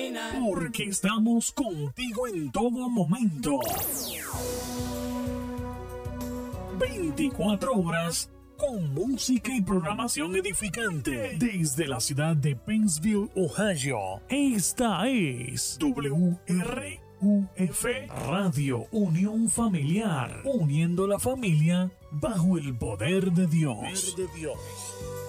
Porque estamos contigo en todo momento. 24 horas con música y programación edificante. Desde la ciudad de Pennsville, Ohio. Esta es WRUF Radio Unión Familiar. Uniendo la familia bajo el poder de Dios.